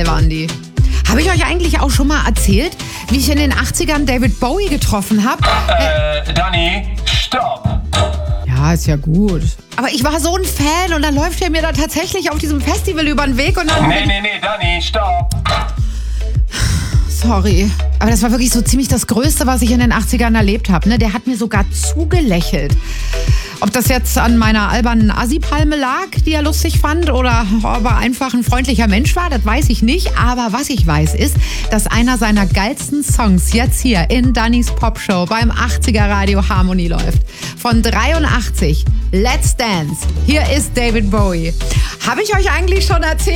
geil waren die. Habe ich euch eigentlich auch schon mal erzählt, wie ich in den 80ern David Bowie getroffen habe? Dani, stopp! Ja, ist ja gut. Aber ich war so ein Fan und dann läuft er mir da tatsächlich auf diesem Festival über den Weg und dann... Nee, Dani, stopp! Sorry, aber das war wirklich so ziemlich das Größte, was ich in den 80ern erlebt habe. Ne? Der hat mir sogar zugelächelt. Ob das jetzt an meiner albernen Assi-Palme lag, die er lustig fand, oder ob er einfach ein freundlicher Mensch war, das weiß ich nicht. Aber was ich weiß ist, dass einer seiner geilsten Songs jetzt hier in Dannys Popshow beim 80er Radio Harmony läuft. Von 83, Let's Dance. Hier ist David Bowie. Habe ich euch eigentlich schon erzählt?